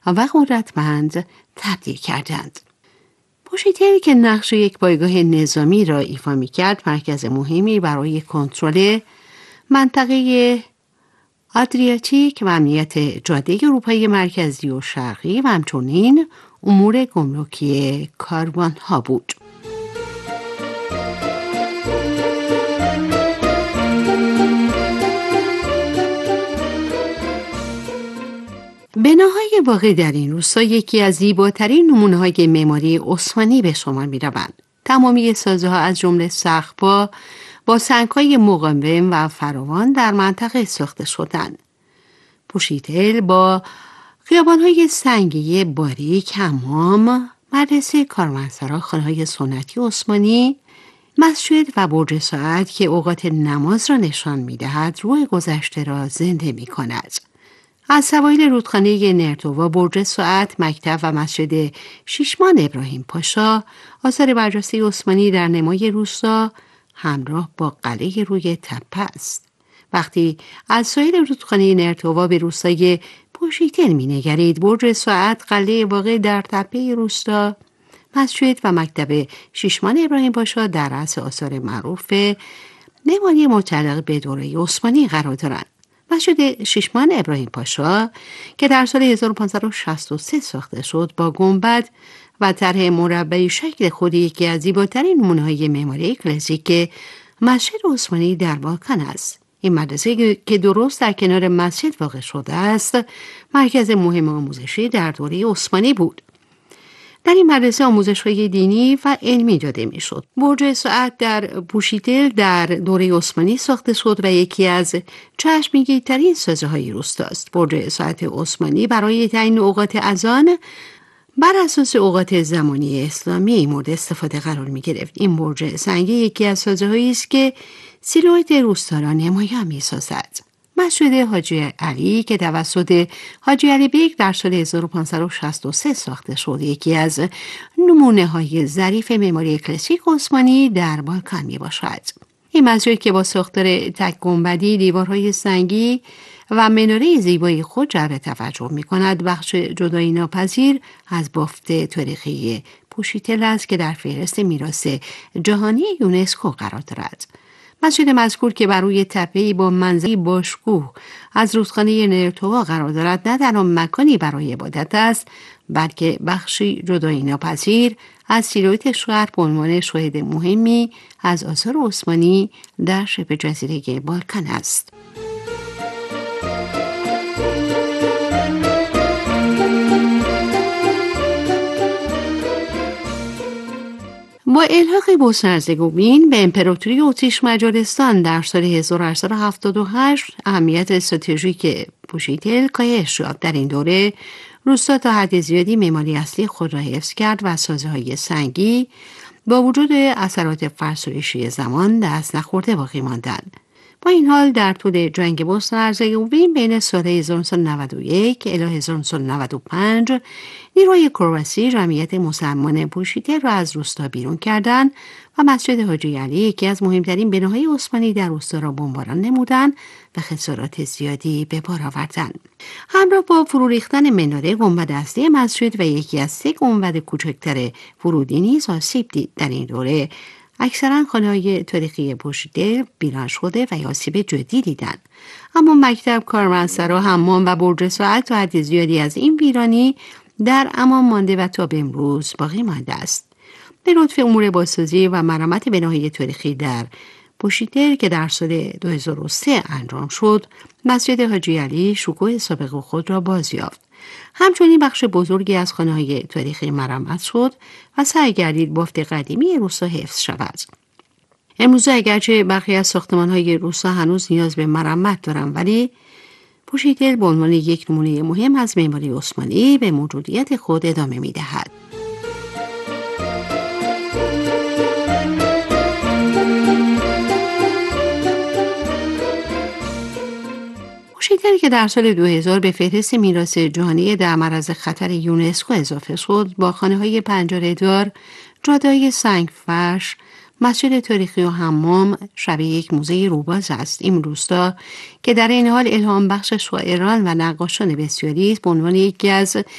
و قدرتمند تبدیل کردند. پوشیتل که نقش یک پایگاه نظامی را ایفا می‌کرد، مرکز مهمی برای کنترل منطقه آدریاتیک و امنیت جاده اروپای مرکزی و شرقی و همچنین امور گمرکی کاروان‌ها بود. بناهای واقع در این روستا یکی از زیباترین نمونه‌های معماری عثمانی به شمار می‌روند. تمامی سازه‌ها از جمله سقف‌ها با سنگ‌های مقاوم و فراوان در منطقه ساخته شدند. پوشیتل با خیابان‌های سنگی باریک، حمام، مدرسه کاروانسرا، خانه‌های سنتی عثمانی، مسجد و برج ساعت که اوقات نماز را نشان می‌دهد، روح گذشته را زنده می‌کند. از سواحل رودخانه نرتووا، برج ساعت، مکتب و مسجد شیشمان ابراهیم پاشا، آثار برجسته عثمانی در نمای روستا همراه با قلعه روی تپه است. وقتی از ساحل رودخانه نرتووا به روستای پوشیتل می‌نگرید، برج ساعت، قلعه واقع در تپه روستا، مسجد و مکتب شیشمان ابراهیم پاشا در رأس آثار معروف معماری متعلق به دوره عثمانی قرار دارند. مسجد شیشمان ابراهیم پاشا که در سال 1563 ساخته شد، با گنبد و طرح مربعی شکل خود یکی از زیباترین نمونه‌های معماری کلاسیک مسجد عثمانی در بالکان است. این مدرسه که درست در کنار مسجد واقع شده است، مرکز مهم آموزشی در دوره عثمانی بود. در این مدرسه آموزش‌های دینی و علمی داده می‌شد. برج ساعت در پوشیتل در دوره عثمانی ساخته شد و یکی از چشمگیرترین سازه‌های روستاست. برج ساعت عثمانی برای تعیین اوقات اذان بر اساس اوقات زمانی اسلامی مورد استفاده قرار می‌گرفت. این برج سنگی یکی از سازه‌هایی است که سیلوئت روستا را نمایان می‌سازد. مسجد حاجی علی که توسط حاجی علی بیگ در سال 1563 ساخته شد، یکی از نمونه‌های ظریف معماری کلاسیک عثمانی در بالکان میباشد. این مسجد که با ساختار تک گنبدی، دیوارهای سنگی و مناره زیبای خود جلب توجه می‌کند، بخش جدایی ناپذیر از بافت تاریخی پوشیتل است که در فهرست میراث جهانی یونسکو قرار دارد. مسجد مذکور که بر روی تپه‌ای با منظری باشکوه از رودخانه نرتووا قرار دارد، نه تنها مکانی برای عبادت است، بلکه بخشی جدایی ناپذیر از سیلوئت شهر به عنوان شاهد مهمی از آثار عثمانی در شبه جزیره بالکان است. با الحاق بوسنه هرزگوین به امپراتوری اتریش مجارستان در سال 1878 اهمیت استراتژیک پوشیتل کاهش یافت. در این دوره روستا تا حد زیادی معماری اصلی خود را حفظ کرد و سازه‌های سنگی با وجود اثرات فرسایشی زمان دست نخورده باقی ماندند. با این حال در طول جنگ بوسنه هرزگوین بین سال 1991 الی 1995 نیروهای کرواسی جمعیت مسلمان پوشیتل را از روستا بیرون کردند و مسجد حاجی علی، یکی از مهمترین بناهای عثمانی در روستا، را بمباران نمودند و خسارات زیادی به بار آوردند. همراه با فرو ریختن مناره، گنبد اصلی مسجد و یکی از 3 گنبد کوچکتر فرودی نیز آسیب دید. در این دوره اکثرا خانه‌های تاریخی پوشیتل ویران شده و آسیب جدی دیدند. اما مکتب، کاروانسرا، حمام و برج ساعت تا حد زیادی از این ویرانی در امان مانده و تا به امروز باقی مانده است. به لطف امور بازسازی و مرمت بناهای تاریخی در پوشیتل که در سال 2003 انجام شد، مسجد حاجی علی شکوه سابق خود را باز یافت. همچنین بخش بزرگی از خانه‌های تاریخی مرمت شد و سعی گردید بافت قدیمی روستا حفظ شود. امروزه اگرچه برخی از ساختمان‌های روستا هنوز نیاز به مرمت دارند، ولی پوشیتل به عنوان یک نمونه مهم از معماری عثمانی به موجودیت خود ادامه می‌دهد. پوشیتل که در سال 2000 به فهرست میراث جهانی در معرض خطر یونسکو اضافه شد، با خانه‌های پنجره‌دار، جاده‌های سنگ فرش، مسجد تاریخی و حمام شبیه یک موزه روباز است. این روستا که در این حال الهام بخش شاعران و نقاشان بسیاری است، به عنوان یکی از